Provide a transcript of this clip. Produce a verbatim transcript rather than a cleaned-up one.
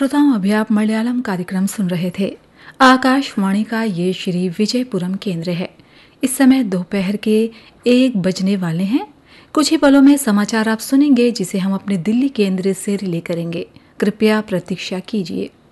श्रोताओं, अभी आप मलयालम कार्यक्रम सुन रहे थे। आकाशवाणी का ये श्री विजयपुरम केंद्र है। इस समय दोपहर के एक बजने वाले हैं। कुछ ही पलों में समाचार आप सुनेंगे, जिसे हम अपने दिल्ली केंद्र से रिले करेंगे। कृपया प्रतीक्षा कीजिए।